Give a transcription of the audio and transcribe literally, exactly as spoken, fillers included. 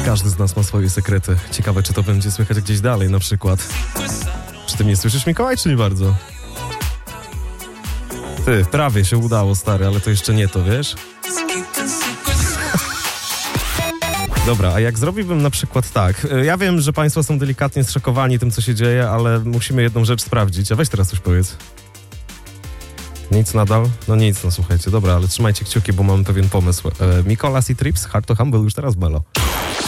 każdy z nas ma swoje sekrety. Ciekawe, czy to będzie słychać gdzieś dalej na przykład. Czy ty mnie słyszysz, Mikołaj, czy nie bardzo? Ty, prawie się udało, stary, ale to jeszcze nie to, wiesz? Dobra, a jak zrobiłbym na przykład tak, ja wiem, że państwo są delikatnie zszokowani tym, co się dzieje, ale musimy jedną rzecz sprawdzić. A weź teraz coś powiedz. Nic nadal? No nic, no słuchajcie, dobra, ale trzymajcie kciuki, bo mam pewien pomysł. E, Mikolas i Trips, Hard to Humble już teraz belo.